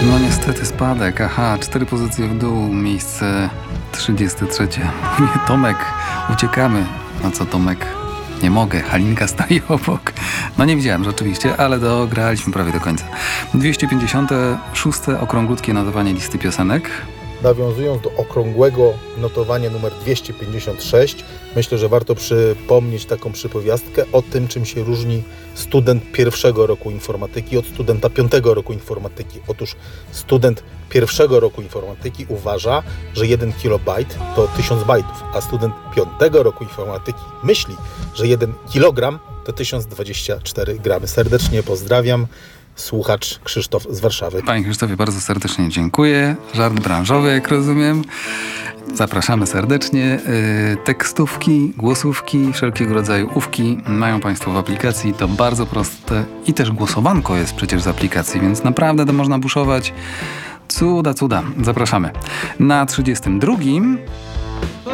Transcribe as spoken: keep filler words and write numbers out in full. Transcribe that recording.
No niestety spadek, aha, cztery pozycje w dół, miejsce trzydzieste trzecie. Tomek, uciekamy. No co Tomek? Nie mogę, Halinka stoi obok. No nie widziałem rzeczywiście, ale dograliśmy prawie do końca. dwieście pięćdziesiąte szóste okrąglutkie notowanie listy piosenek. Nawiązując do okrągłego notowania numer dwieście pięćdziesiąt sześć, myślę, że warto przypomnieć taką przypowiastkę o tym, czym się różni student pierwszego roku informatyki od studenta piątego roku informatyki. Otóż student pierwszego roku informatyki uważa, że jeden kilobajt to tysiąc bajtów, a student piątego roku informatyki myśli, że jeden kilogram to tysiąc dwadzieścia cztery gramy. Serdecznie pozdrawiam. Słuchacz Krzysztof z Warszawy. Panie Krzysztofie, bardzo serdecznie dziękuję. Żart branżowy, jak rozumiem. Zapraszamy serdecznie. Yy, tekstówki, głosówki, wszelkiego rodzaju ówki mają Państwo w aplikacji. To bardzo proste i też głosowanko jest przecież z aplikacji, więc naprawdę to można buszować. Cuda, cuda. Zapraszamy. Na trzydziestym drugim